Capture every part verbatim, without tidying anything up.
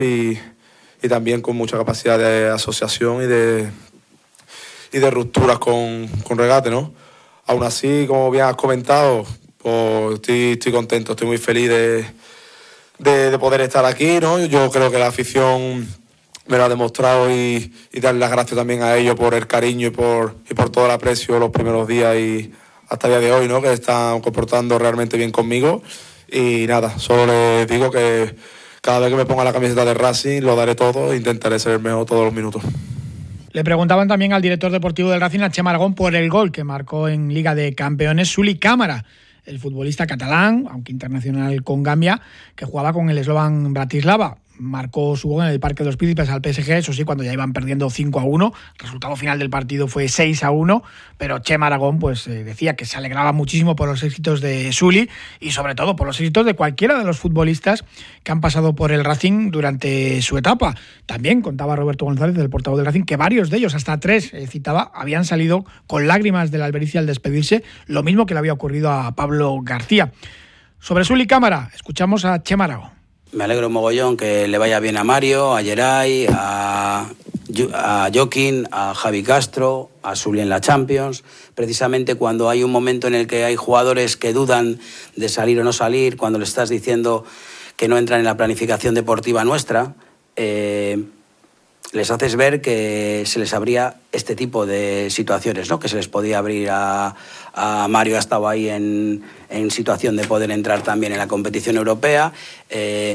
y, y también con mucha capacidad de asociación y de, y de rupturas con, con regate, ¿no? Aún así, como bien has comentado, pues estoy, estoy contento, estoy muy feliz de, de, de poder estar aquí, ¿no? Yo creo que la afición me lo ha demostrado y, y darle las gracias también a ellos por el cariño y por, y por todo el aprecio los primeros días y hasta el día de hoy, ¿no? Que están comportando realmente bien conmigo. Y nada, solo les digo que cada vez que me ponga la camiseta de Racing lo daré todo e intentaré ser el mejor todos los minutos. Le preguntaban también al director deportivo del Racing, a Chema Aragón, por el gol que marcó en Liga de Campeones Suli Cámara, el futbolista catalán, aunque internacional con Gambia, que jugaba con el Slovan Bratislava. Marcó su gol en el Parque de los Príncipes al P S G, eso sí, cuando ya iban perdiendo cinco a uno. El resultado final del partido fue seis a uno, pero Chema Aragón pues, eh, decía que se alegraba muchísimo por los éxitos de Suli y sobre todo por los éxitos de cualquiera de los futbolistas que han pasado por el Racing durante su etapa. También contaba Roberto González, el portavoz del Racing, que varios de ellos, hasta tres, eh, citaba, habían salido con lágrimas de la albericia al despedirse, lo mismo que le había ocurrido a Pablo García. Sobre Suli Cámara, escuchamos a Chema Aragón. Me alegro mogollón que le vaya bien a Mario, a Geray, a, a Joaquín, a Javi Castro, a Suli en la Champions. Precisamente cuando hay un momento en el que hay jugadores que dudan de salir o no salir, cuando le estás diciendo que no entran en la planificación deportiva nuestra, eh, les haces ver que se les abría este tipo de situaciones, ¿no? Que se les podía abrir a, a Mario, ha estado ahí en, en situación de poder entrar también en la competición europea. Eh,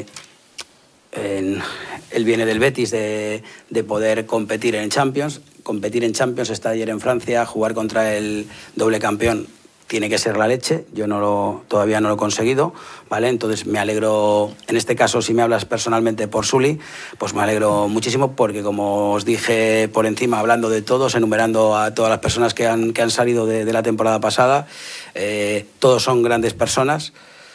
en, él viene del Betis de, de poder competir en Champions. Competir en Champions, está ayer en Francia, jugar contra el doble campeón. Tiene que ser la leche, yo no lo, todavía no lo he conseguido, ¿vale? Entonces me alegro, en este caso si me hablas personalmente por Suli, pues me alegro muchísimo porque como os dije por encima, hablando de todos, enumerando a todas las personas que han, que han salido de, de la temporada pasada, eh, todos son grandes personas,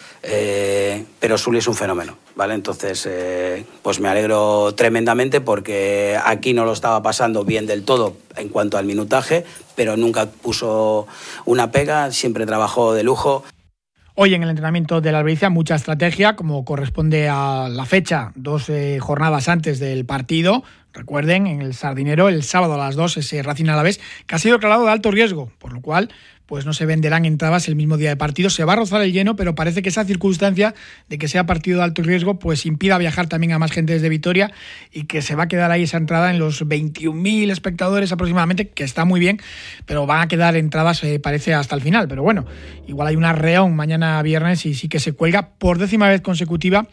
eh, pero Suli es un fenómeno, ¿vale? Entonces, eh, pues me alegro tremendamente porque aquí no lo estaba pasando bien del todo en cuanto al minutaje, pero nunca puso una pega, siempre trabajó de lujo. Hoy en el entrenamiento de la Albericia mucha estrategia, como corresponde a la fecha, dos eh, jornadas antes del partido. Recuerden, en el Sardinero, el sábado a las dos, ese Racing Alavés, que ha sido declarado de alto riesgo, por lo cual pues no se venderán entradas el mismo día de partido. Se va a rozar el lleno, pero parece que esa circunstancia de que sea partido de alto riesgo pues impida viajar también a más gente desde Vitoria y que se va a quedar ahí esa entrada en los veintiún mil espectadores aproximadamente, que está muy bien, pero van a quedar entradas, eh, parece, hasta el final. Pero bueno, igual hay un arreón mañana viernes y sí que se cuelga por décima vez consecutiva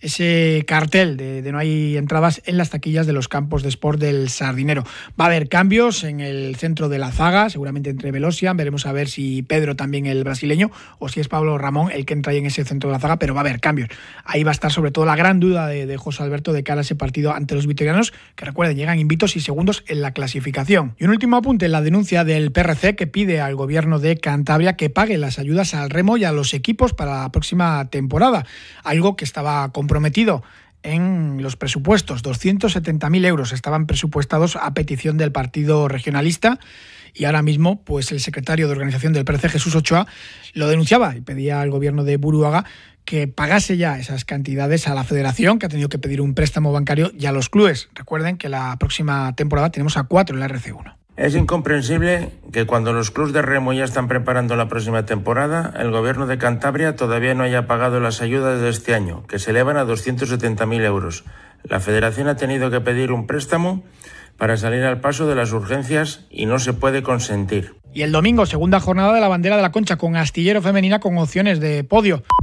ese cartel de, de no hay entradas en las taquillas de los campos de sport del Sardinero. Va a haber cambios en el centro de la zaga, seguramente entre Velosian, veremos a ver si Pedro también, el brasileño, o si es Pablo Ramón el que entra ahí en ese centro de la zaga, pero va a haber cambios. Ahí va a estar sobre todo la gran duda de, de José Alberto de cara a ese partido ante los vitorianos, que recuerden, llegan invictos y segundos en la clasificación. Y un último apunte, la denuncia del P R C que pide al gobierno de Cantabria que pague las ayudas al remo y a los equipos para la próxima temporada, algo que estaba comprometido en los presupuestos. doscientos setenta mil euros estaban presupuestados a petición del partido regionalista. Y ahora mismo, pues el secretario de organización del P R C, Jesús Ochoa, lo denunciaba y pedía al gobierno de Buruaga que pagase ya esas cantidades a la federación, que ha tenido que pedir un préstamo bancario, y a los clubes. Recuerden que la próxima temporada tenemos a cuatro en la R C uno. Es incomprensible que cuando los clubes de remo ya están preparando la próxima temporada, el gobierno de Cantabria todavía no haya pagado las ayudas de este año, que se elevan a doscientos setenta mil euros. La federación ha tenido que pedir un préstamo para salir al paso de las urgencias y no se puede consentir. Y el domingo, segunda jornada de la Bandera de la Concha, con Astillero Femenina con opciones de podio.